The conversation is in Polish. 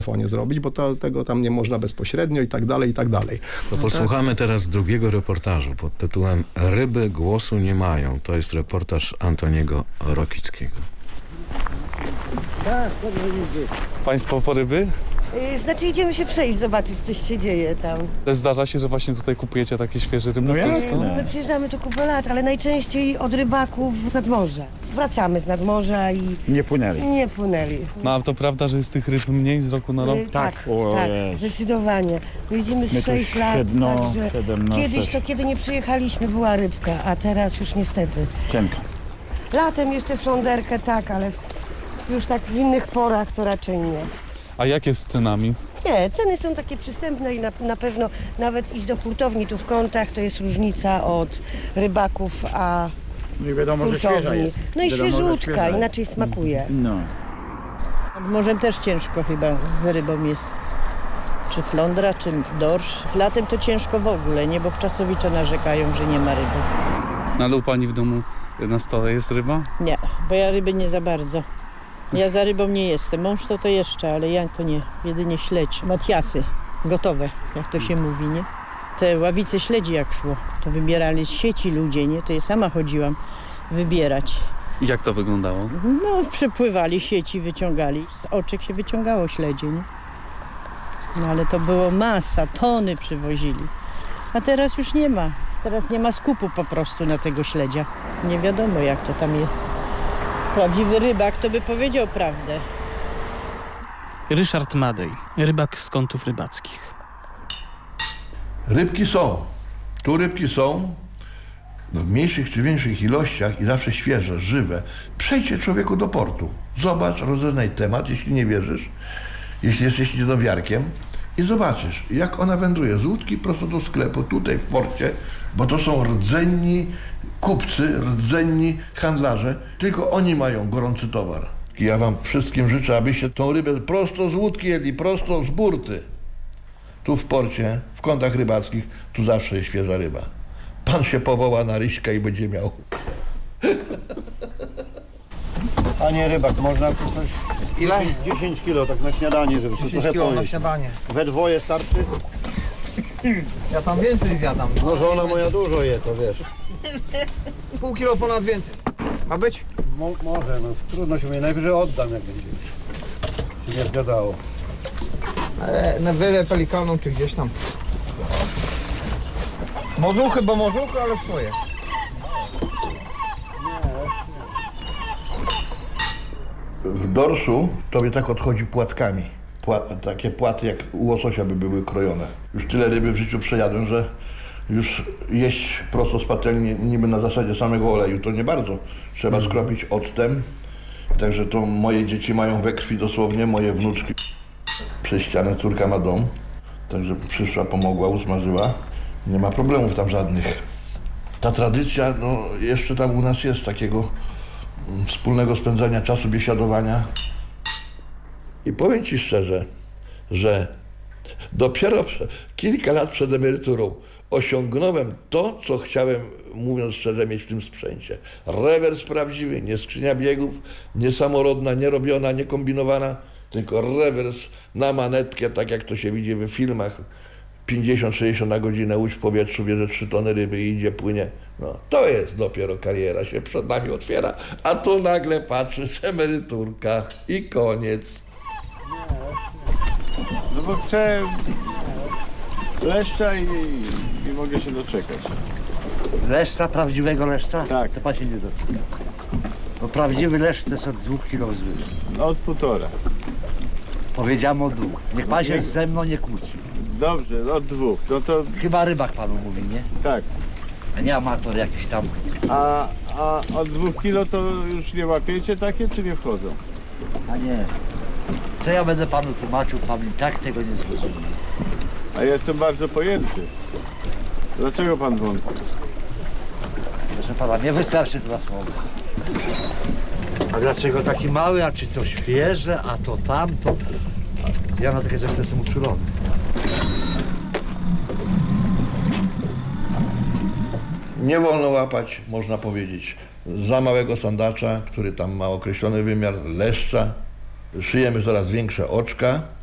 telefonie zrobić, bo tego tam nie można bezpośrednio i tak dalej, i tak dalej. To posłuchamy teraz drugiego reportażu pod tytułem Ryby głosu nie mają. To jest reportaż Antoniego Rokickiego. Państwo po ryby? Znaczy idziemy się przejść, zobaczyć, coś się dzieje tam. Zdarza się, że właśnie tutaj kupujecie takie świeże ryby? My przyjeżdżamy tu kupę lat, ale najczęściej od rybaków z nadmorza. Wracamy z nadmorza i Nie płynęli. nie płynęli. No ale to prawda, że jest tych ryb mniej z roku na rok? Tak, O, tak, jest. zdecydowanie. My jedziemy z My tu 6 lat, także 17. kiedyś to kiedy nie przyjechaliśmy była rybka, a teraz już niestety. Cienko. Latem jeszcze fląderkę tak, ale już tak w innych porach to raczej nie. A jak jest z cenami? Nie, ceny są takie przystępne i na pewno nawet iść do hurtowni tu w Kątach to jest różnica od rybaków a No i wiadomo, że świeża hurtowni. jest. No i Wiadomo, że świeżutka, świeża jest. inaczej smakuje. No. Nad morzem też ciężko chyba z rybą jest. Czy flądra, czy dorsz. Z latem to ciężko w ogóle, nie? Bo w Czasowicza narzekają, że nie ma ryby. No ale u pani w domu na stole jest ryba? Nie, bo ja ryby nie za bardzo. Ja za rybą nie jestem. Mąż to jeszcze, ale ja to nie. Jedynie śledź. Matiasy. Gotowe, jak to się mówi, nie? Te ławice śledzi jak szło. To wybierali z sieci ludzie, nie? To ja sama chodziłam wybierać. I jak to wyglądało? No, przepływali sieci, wyciągali. Z oczek się wyciągało śledzie, nie? No ale to było masa, tony przywozili. A teraz już nie ma. Teraz nie ma skupu po prostu na tego śledzia. Nie wiadomo jak to tam jest. Prawdziwy rybak to by powiedział prawdę. Ryszard Madej, rybak z Kątów Rybackich. Rybki są. Tu rybki są w mniejszych czy większych ilościach i zawsze świeże, żywe. Przejdźcie człowieku do portu. Zobacz, rozeznaj temat, jeśli nie wierzysz, jeśli jesteś niedowiarkiem i zobaczysz, jak ona wędruje z łódki prosto do sklepu, tutaj w porcie, bo to są rdzenni kupcy, rdzenni handlarze, tylko oni mają gorący towar. I ja wam wszystkim życzę, abyście tą rybę prosto z łódki jedli, prosto z burty. Tu w porcie, w Kątach Rybackich, tu zawsze jest świeża ryba. Pan się powoła na ryśka i będzie miał. Panie rybak, można tu coś... Ile? 10 kilo tak na śniadanie, żeby sobie trochę pojeść. śniadanie. We dwoje starczy? Ja tam więcej zjadam. No żona moja dużo je, to wiesz. Pół kilo ponad więcej. Ma być? Może, no trudno się mówi, najwyżej oddam jak będzie. Się nie zgadzało. Na wyle pelikaną czy gdzieś tam. Morzuchy, bo morzuchy, ale swoje. W dorszu tobie tak odchodzi płatkami. Takie płaty jak u łososia by były krojone. Już tyle ryby w życiu przejadłem, że już jeść prosto z patelni niby na zasadzie samego oleju to nie bardzo. Trzeba skropić octem. Także to moje dzieci mają we krwi dosłownie, moje wnuczki. Przez ścianę córka ma dom. Także przyszła, pomogła, usmażyła. Nie ma problemów tam żadnych. Ta tradycja, no jeszcze tam u nas jest takiego wspólnego spędzania czasu, biesiadowania. I powiem ci szczerze, że dopiero kilka lat przed emeryturą osiągnąłem to, co chciałem, mówiąc szczerze, mieć w tym sprzęcie. Rewers prawdziwy, nie skrzynia biegów, nie samorodna, nie robiona, nie kombinowana, tylko rewers na manetkę, tak jak to się widzi w filmach. 50-60 na godzinę, łódź w powietrzu, bierze 3 tony ryby i idzie, płynie. No, to jest dopiero kariera, się przed nami otwiera, a tu nagle patrzysz, emeryturka i koniec. No bo chcę leszcza i mogę się doczekać. Leszcza, prawdziwego leszcza? Tak. To pan się nie doczeka. Bo prawdziwy leszcz to jest od 2 kg zwyż. No od 1,5. Powiedziałem od 2. Niech pan się ze mną nie kłóci. Dobrze, od 2. No to Chyba rybak panu mówi, nie? tak. A nie amator jakiś tam. A od 2 kilo to już nie łapiecie takie, czy nie wchodzą? A nie. Co ja będę panu tłumaczył, pan i tak tego nie zrozumie. A ja jestem bardzo pojęty. Dlaczego pan wątpi? Proszę pana, nie wystarczy 2 słowa. A dlaczego taki mały, a czy to świeże, a to tamto? Ja na takie coś jestem uczulony. Nie wolno łapać, można powiedzieć, za małego sandacza, który tam ma określony wymiar, leszcza. Szyjemy coraz większe oczka.